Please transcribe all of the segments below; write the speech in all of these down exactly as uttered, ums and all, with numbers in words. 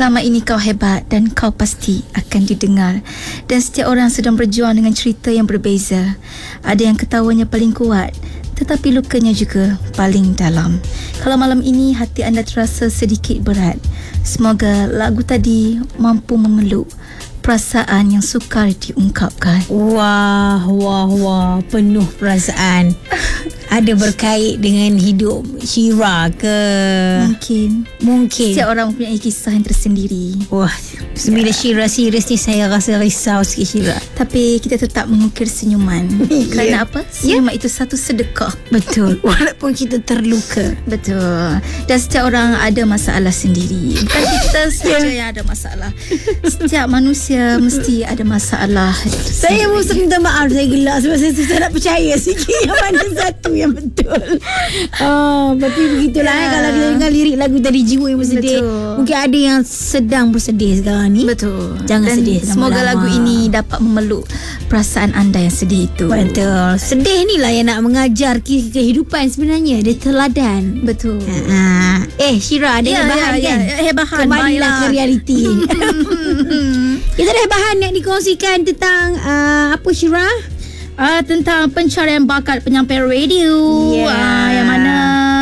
Selama ini kau hebat dan kau pasti akan didengar. Dan setiap orang sedang berjuang dengan cerita yang berbeza. Ada yang ketawanya paling kuat, tetapi lukanya juga paling dalam. Kalau malam ini hati anda terasa sedikit berat, semoga lagu tadi mampu memeluk perasaan yang sukar diungkapkan. Wah, wah, wah, penuh perasaan. Ada berkait dengan hidup Syira ke? Mungkin Mungkin setiap orang mempunyai kisah yang tersendiri. Wah, bila ya. Syira serius ni saya rasa risau sikit Syira. Tapi kita tetap mengukir senyuman. Kerana Ya. apa? Senyuman itu satu sedekah. Betul. Walaupun kita terluka. Betul. Dan setiap orang ada masalah sendiri. Bukan kita saja yang ada masalah. Setiap manusia mesti ada masalah. Saya mesti minta maaf, saya gelak sebab saya susah nak percaya sikit yang mana satu yang betul. Oh, tapi begitulah Ya. eh, kalau dia dengar lirik lagu tadi, jiwa yang bersedih. Betul. Mungkin ada yang sedang bersedih sekarang ni. Betul. Jangan Dan sedih semoga lama-lama. lagu ini dapat memeluk perasaan anda yang sedih itu. Betul. Sedih ni lah yang nak mengajar ke- kehidupan sebenarnya. Dia teladan. Betul. Ha. Eh Syira, ada Ya, hebahan ya, kan? ya. Hebahan, Kembalilah baiklah. ke realiti. Kita ada hebahan yang dikongsikan tentang uh, apa Syira? Ah, tentang pencarian bakat penyampai radio. Ya. Ah, yang mana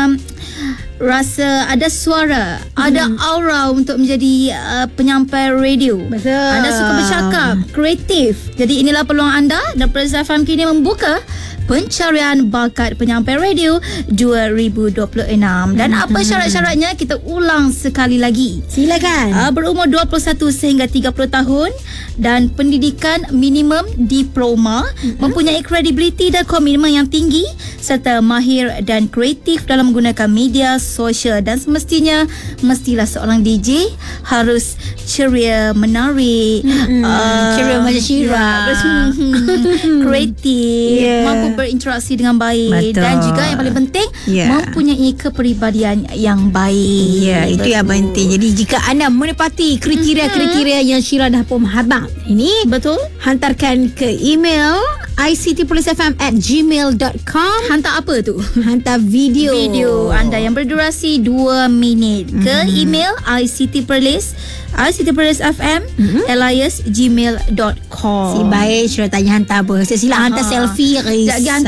rasa ada suara, hmm. ada aura untuk menjadi uh, penyampai radio. Betul. Anda suka bercakap, kreatif. Jadi inilah peluang anda dan Perisa F M kini membuka pencarian bakat penyampai radio dua ribu dua puluh enam. Dan hmm. apa syarat-syaratnya? Kita ulang sekali lagi. Silakan. Uh, berumur dua puluh satu sehingga tiga puluh tahun dan pendidikan minimum diploma, mm-hmm. mempunyai kredibiliti dan komitmen yang tinggi serta mahir dan kreatif dalam menggunakan media sosial. Dan semestinya mestilah seorang D J harus ceria, menarik, mm-hmm. uh, ceria macam Syira, ya, kreatif, Yeah. mampu berinteraksi dengan baik. Betul. Dan juga yang paling penting, Yeah. mempunyai kepribadian yang baik. Ya, itu yang penting. Jadi jika anda menepati kriteria-kriteria yang Syira dah pun habang ini, Betul. hantarkan ke email i c t police f m at gmail dot com. Hantar apa tu? Hantar video Video anda yang berdurasi dua minit ke Mm-hmm. email ictperlis ictperlisfm Mm-hmm. alias gmail dot com. Si baik Syira tanya hantar apa. Saya silap hantar Aha. selfie. Sekejap lagi hantar